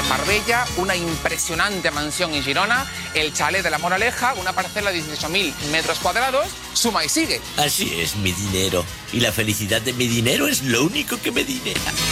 Marbella, una impresionante mansión en Girona, el chalet de La Moraleja, una parcela de 18.000 metros cuadrados, suma y sigue. Así es, mi dinero. Y la felicidad de mi dinero es lo único que me dinera.